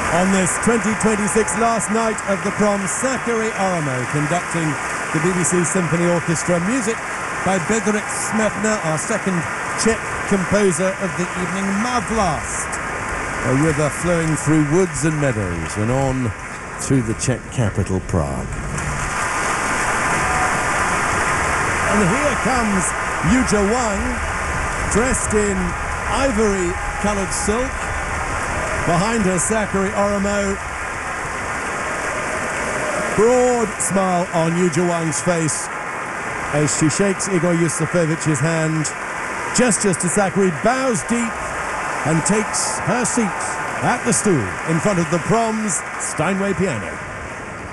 On this 2026 last night of the proms, Sakari Oramo conducting the BBC Symphony Orchestra. Music by Bedřich Smetana, our second Czech composer of the evening. Mavlast, a river flowing through woods and meadows and on through the Czech capital, Prague. And here comes Yuja Wang, dressed in ivory-coloured silk. Behind her, Sakari Oramo. Broad smile on Yuja Wang's face as she shakes Igor Yusufovich's hand. Gestures to Sakari, bows deep and takes her seat at the stool in front of the proms Steinway piano.